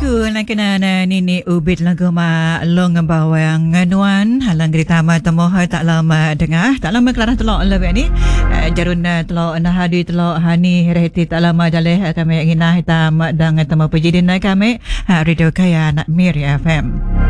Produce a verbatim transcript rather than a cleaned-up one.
Ku nak kena na nini ubit lagu ma long bawang nganuan halang gerita ma temo tak lama dengar tak lama kelarang telok lebih ni jarun telok na hadi telok hani reti tak lama daleh kami ingin hitam dan temo pejidin kami radio kaya nak Miri F M.